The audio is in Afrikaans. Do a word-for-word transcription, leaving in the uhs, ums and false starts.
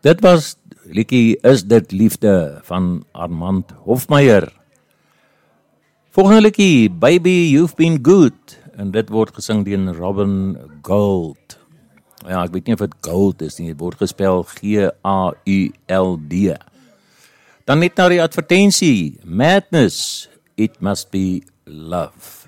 Dit was liedjie Is dit liefde van Armand Hofmeyer. Volgende liedjie, Baby You've Been Good, en dit word gesing deur Robin Gould. Ja, ek weet nie of dit Gould is nie, dit word gespel G A U L D. Dan net na die advertensie, Madness, It Must Be Love.